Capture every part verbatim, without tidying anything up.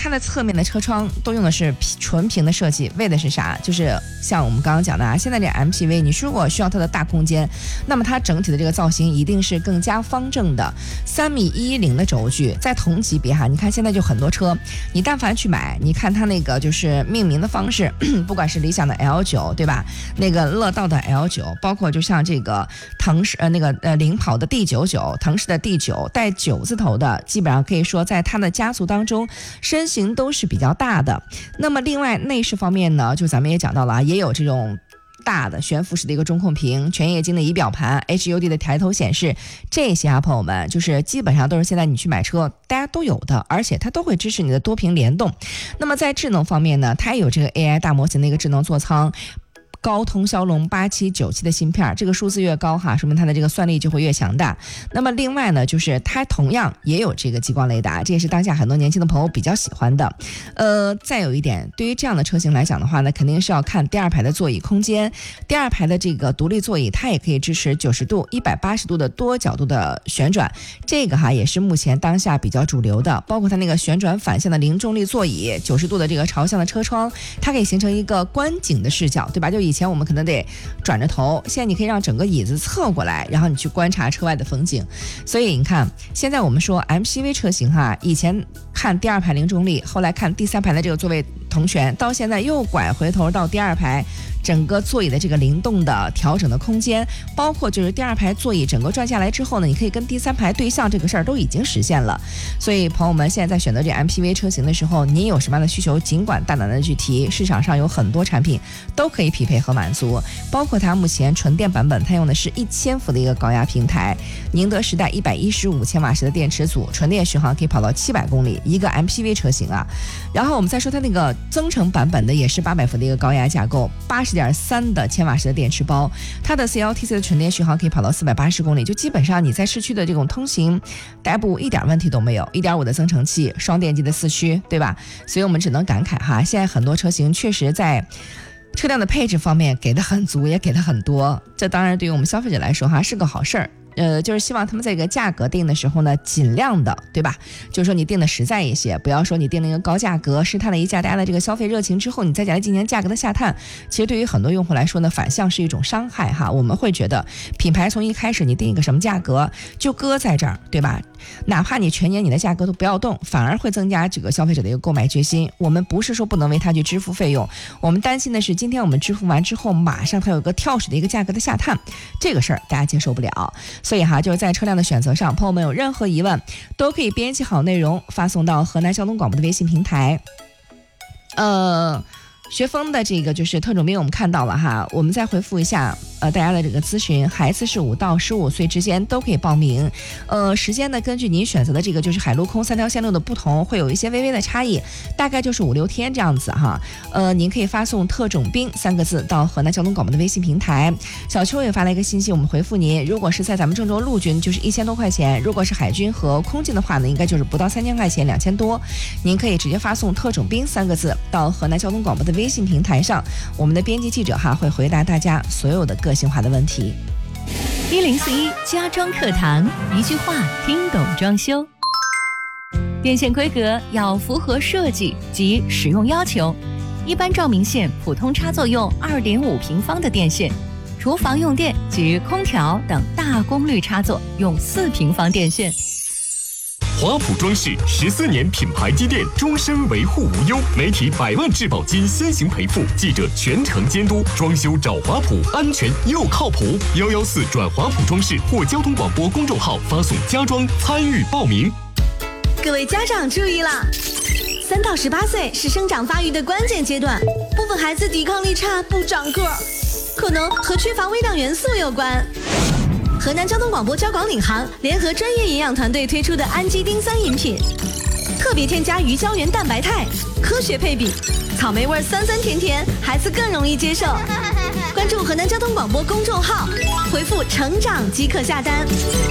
它的侧面的车窗都用的是纯平的设计，为的是啥？就是像我们刚刚讲的啊，现在这 M P V 你如果需要它的大空间，那么它整体的这个造型一定是更加方正的，三米一一零的轴距，在同级别哈，你看现在就很多车，你但凡去买，你看它那个就是命名的方式，不管是理想的 L 九，对吧？那个乐道的 L 九，包括就像这个腾势呃那个呃领跑的 D 九九，腾势的 D 九，带九字头的，基本上可以说在它的家族当中，身形都是比较大的。那么另外内饰方面呢，就咱们也讲到了，也有这种大的悬浮式的一个中控屏，全液晶的仪表盘， H U D 的抬头显示，这些啊朋友们就是基本上都是现在你去买车大家都有的，而且它都会支持你的多屏联动。那么在智能方面呢，它也有这个 A I 大模型的一个智能座舱，高通骁龙八七九七的芯片，这个数字越高哈，说明它的这个算力就会越强大。那么另外呢，就是它同样也有这个激光雷达，这也是当下很多年轻的朋友比较喜欢的。呃，再有一点，对于这样的车型来讲的话呢，肯定是要看第二排的座椅空间。第二排的这个独立座椅，它也可以支持九十度、一百八十度的多角度的旋转，这个哈也是目前当下比较主流的。包括它那个旋转反向的零重力座椅，九十度的这个朝向的车窗，它可以形成一个观景的视角，对吧？就以前我们可能得转着头，现在你可以让整个椅子侧过来，然后你去观察车外的风景。所以你看，现在我们说 M P V 车型哈，以前看第二排零重力，后来看第三排的这个座位同权，到现在又拐回头到第二排整个座椅的这个灵动的调整的空间，包括就是第二排座椅整个转下来之后呢，你可以跟第三排对向，这个事儿都已经实现了。所以朋友们现在在选择这 M P V 车型的时候，你有什么样的需求，尽管大胆的去提，市场上有很多产品都可以匹配和满足。包括它目前纯电版本，它用的是一千伏的一个高压平台，宁德时代一百一十五千瓦时的电池组，纯电续航可以跑到七百公里，一个 M P V 车型啊。然后我们再说它那个增程版本的，也是八百伏的一个高压架构，八十点三的千瓦时的电池包，它的 C L T C 的纯电续航可以跑到四百八十公里，就基本上你在市区的这种通行代步一点问题都没有。一点五的增程器，双电机的四驱，对吧？所以我们只能感慨哈，现在很多车型确实在车辆的配置方面给的很足，也给的很多，这当然对于我们消费者来说哈是个好事儿。呃，就是希望他们在这个价格定的时候呢，尽量的，对吧？就是说你定的实在一些，不要说你定了一个高价格，试探了一下大家的这个消费热情之后，你再来进行价格的下探，其实对于很多用户来说呢，反向是一种伤害哈。我们会觉得品牌从一开始你定一个什么价格就搁在这儿，对吧？哪怕你全年你的价格都不要动，反而会增加这个消费者的一个购买决心。我们不是说不能为他去支付费用，我们担心的是今天我们支付完之后，马上它有个跳水的一个价格的下探，这个事儿大家接受不了。所以哈，就是在车辆的选择上，朋友们有任何疑问，都可以编辑好内容发送到河南交通广播的微信平台。呃。学风的这个就是特种兵，我们看到了哈，我们再回复一下呃大家的这个咨询，孩子是五到十五岁之间都可以报名，呃时间呢根据您选择的这个就是海陆空三条线路的不同，会有一些微微的差异，大概就是五六天这样子哈。呃您可以发送特种兵三个字到河南交通广播的微信平台。小邱也发了一个信息，我们回复您，如果是在咱们郑州陆军就是一千多块钱，如果是海军和空军的话呢，应该就是不到三千块钱，两千多。您可以直接发送特种兵三个字到河南交通广播的微信平台上，我们的编辑记者哈会回答大家所有的个性化的问题。 一零四一家装课堂，一句话听懂装修。电线规格要符合设计及使用要求，一般照明线普通插座用二点五平方的电线，厨房用电及空调等大功率插座用四平方电线。 华普装饰十四年品牌积淀，终身维护无忧，媒体百万质保金先行赔付，记者全程监督，装修找华普，安全又靠谱。幺幺四转华普装饰或交通广播公众号发送家装参与报名。 各位家长注意啦！三到十八岁是生长发育的关键阶段，部分孩子抵抗力差，不长个儿，可能和缺乏微量元素有关。河南交通广播交广领航联合专业营养团队推出的氨基丁三饮品，特别添加鱼胶原蛋白肽，科学配比，草莓味酸酸甜甜，孩子更容易接受。关注河南交通广播公众号，回复成长即可下单。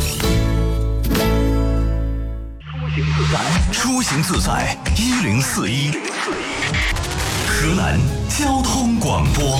出行自在一零四一，河南交通广播。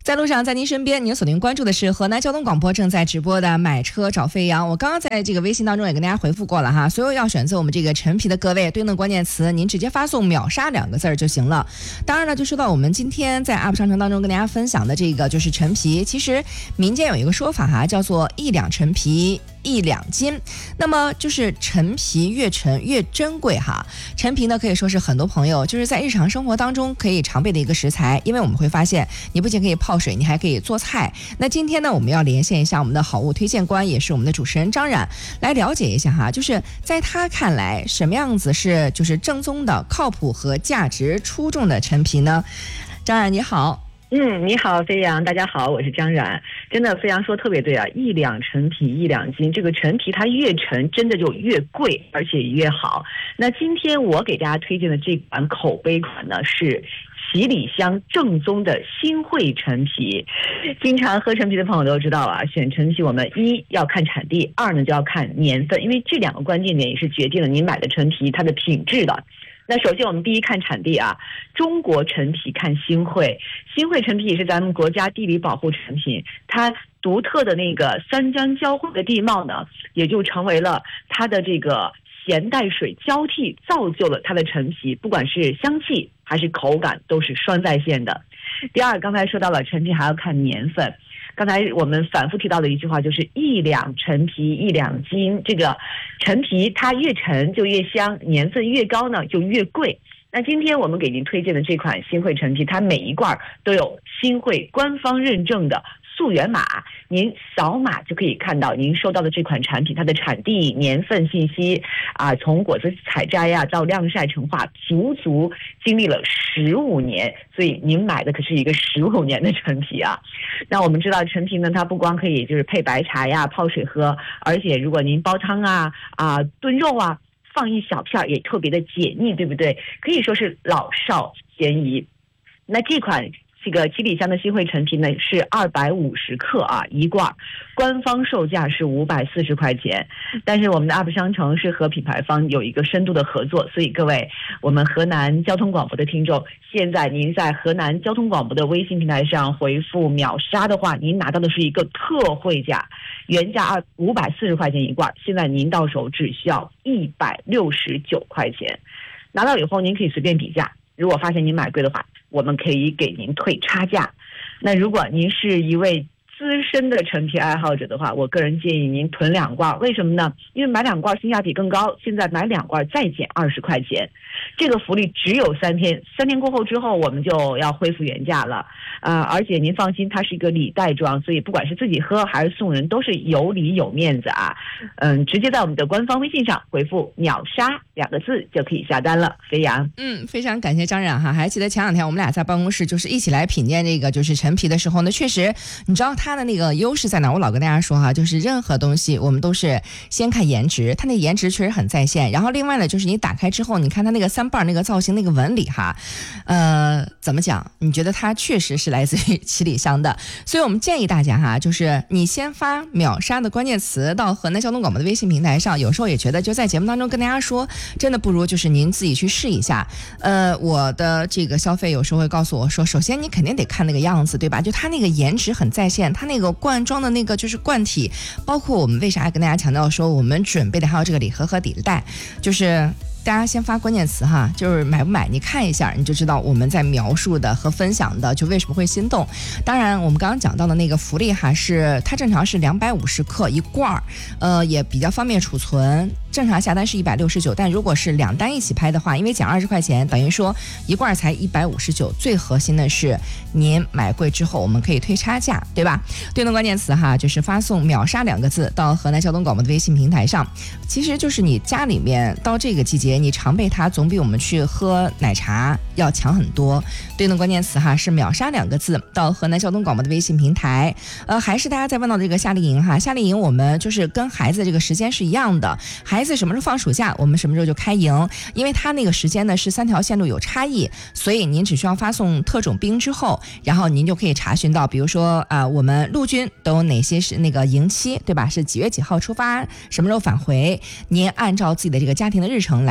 在路上，在您身边，您锁定关注的是河南交通广播正在直播的买车找飞扬。我刚刚在这个微信当中也跟大家回复过了哈，所有要选择我们这个陈皮的各位，对应的关键词您直接发送秒杀两个字儿就行了。当然了，就说到我们今天在 App 商城当中跟大家分享的这个就是陈皮，其实民间有一个说法哈，叫做一两陈皮一两斤，那么就是陈皮越陈越珍贵哈。陈皮呢可以说是很多朋友就是在日常生活当中可以常备的一个食材，因为我们会发现你不仅可以泡水，你还可以做菜。那今天呢我们要连线一下我们的好物推荐官，也是我们的主持人张冉，来了解一下哈，就是在他看来什么样子是就是正宗的靠谱和价值出众的陈皮呢？张冉你好。 嗯，你好，飞扬，大家好，我是张冉。真的，飞扬说特别对啊，一两陈皮一两斤，这个陈皮它越陈，真的就越贵，而且越好。那今天我给大家推荐的这款口碑款呢，是七里香正宗的新会陈皮。经常喝陈皮的朋友都知道啊，选陈皮我们一要看产地，二呢就要看年份，因为这两个关键点也是决定了您买的陈皮它的品质的。那首先我们第一看产地啊，中国陈皮看新会，新会陈皮也是咱们国家地理保护产品，它独特的那个三江交汇的地貌呢，也就成为了它的这个咸淡水交替，造就了它的陈皮，不管是香气还是口感都是双在线的。第二，刚才说到了陈皮还要看年份。刚才我们反复提到的一句话就是一两陈皮一两斤，这个陈皮它越陈就越香，年份越高呢就越贵。那今天我们给您推荐的这款新会陈皮，它每一罐都有新会官方认证的溯源码，您扫码就可以看到您收到的这款产品它的产地年份信息啊，从果子采摘呀、啊、到晾晒成化，足足经历了十五年，所以您买的可是一个十五年的陈皮啊。那我们知道陈皮呢，它不光可以就是配白茶呀、泡水喝，而且如果您煲汤啊啊炖肉啊，放一小片也特别的解腻，对不对？可以说是老少咸宜。那这款这个七里香的新会陈皮呢是二百五十克啊一罐，官方售价是五百四十块钱。但是我们的 App 商城是和品牌方有一个深度的合作，所以各位我们河南交通广播的听众，现在您在河南交通广播的微信平台上回复秒杀的话，您拿到的是一个特惠价，原价二五百四十块钱一罐，现在您到手只需要一百六十九块钱。拿到以后您可以随便比价，如果发现您买贵的话，我们可以给您退差价。那如果您是一位资深的陈皮爱好者的话，我个人建议您囤两罐，为什么呢？因为买两罐性价比更高，现在买两罐再减二十块钱，这个福利只有三天，三天过后之后我们就要恢复原价了啊、呃！而且您放心，它是一个礼袋装，所以不管是自己喝还是送人都是有礼有面子啊。嗯，直接在我们的官方微信上回复秒杀两个字就可以下单了。飞扬， 嗯，非常感谢张冉哈，还记得前两天我们俩在办公室就是一起来品鉴这个就是陈皮的时候呢，确实你知道它的那个优势在哪？我老跟大家说哈，就是任何东西我们都是先看颜值，它那颜值确实很在线。然后另外呢，就是你打开之后，你看它那个三瓣那个造型那个纹理哈，呃，怎么讲？你觉得它确实是来自于七里香的。所以我们建议大家哈，就是你先发秒杀的关键词到河南交通广播的微信平台上。有时候也觉得就在节目当中跟大家说，真的不如就是您自己去试一下。呃，我的这个消费有时候会告诉我说，首先你肯定得看那个样子，对吧？就它那个颜值很在线，它那个罐装的那个就是罐体，包括我们为啥跟大家强调说我们准备的还有这个礼盒和底袋，就是大家先发关键词哈，就是买不买你看一下你就知道我们在描述的和分享的就为什么会心动。当然我们刚刚讲到的那个福利哈，是它正常是两百五十克一罐，呃也比较方便储存，正常下单是一百六十九，但如果是两单一起拍的话，因为减二十块钱，等于说一罐才一百五十九。最核心的是您买贵之后我们可以退差价，对吧？对应关键词哈，就是发送秒杀两个字到河南交通广播的微信平台上。其实就是你家里面到这个季节你常备它，总比我们去喝奶茶要强很多。对应的关键词哈是秒杀两个字到河南交通广播的微信平台。呃，还是大家在问到这个夏令营哈，夏令营我们就是跟孩子这个时间是一样的，孩子什么时候放暑假，我们什么时候就开营，因为它那个时间呢是三条线路有差异，所以您只需要发送特种兵之后，然后您就可以查询到，比如说啊、呃，我们陆军都有哪些是那个营期，对吧？是几月几号出发，什么时候返回，您按照自己的这个家庭的日程来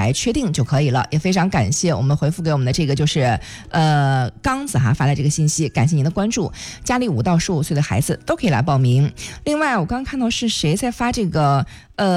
来确定就可以了。也非常感谢我们回复给我们的这个就是呃刚子哈发来这个信息，感谢您的关注。家里五到十五岁的孩子都可以来报名。另外，我刚刚看到是谁在发这个呃。